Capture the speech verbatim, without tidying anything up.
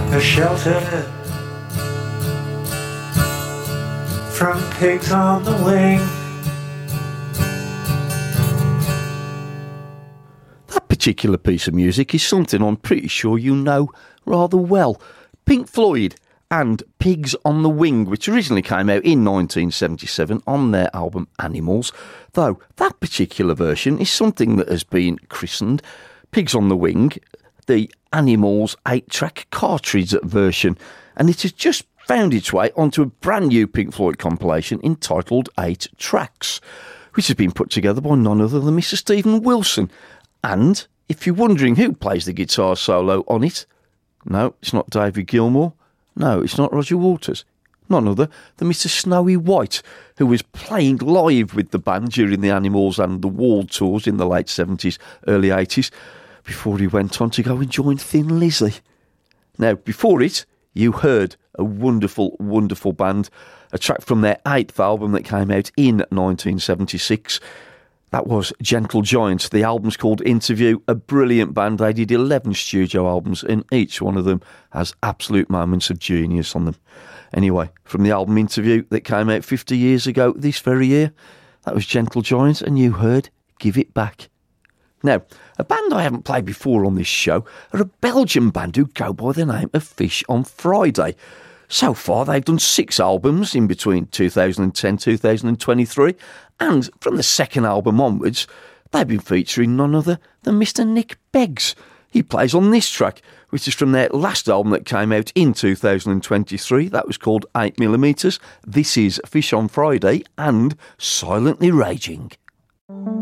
a shelter from pigs on the wing. That particular piece of music is something I'm pretty sure you know rather well. Pink Floyd and Pigs on the Wing, which originally came out in nineteen seventy-seven on their album Animals, though that particular version is something that has been christened Pigs on the Wing, the Animals eight-track cartridge version, and it has just found its way onto a brand new Pink Floyd compilation entitled Eight Tracks, which has been put together by none other than Mister Stephen Wilson. And if you're wondering who plays the guitar solo on it, no, it's not David Gilmour. No, it's not Roger Waters. None other than Mister Snowy White, who was playing live with the band during the Animals and the Wall tours in the late seventies, early eighties, before he went on to go and join Thin Lizzy. Now, before it, you heard a wonderful, wonderful band, a track from their eighth album that came out in nineteen seventy-six. That was Gentle Giant. The album's called Interview, a brilliant band. They did eleven studio albums, and each one of them has absolute moments of genius on them. Anyway, from the album Interview that came out fifty years ago this very year, that was Gentle Giant, and you heard Give It Back. Now, a band I haven't played before on this show are a Belgian band who go by the name of Fish on Friday. So far, they've done six albums in between two thousand ten and two thousand twenty-three, and from the second album onwards, they've been featuring none other than Mister Nick Beggs. He plays on this track, which is from their last album that came out in two thousand twenty-three. That was called eight millimetres. This is Fish on Friday and Silently Raging.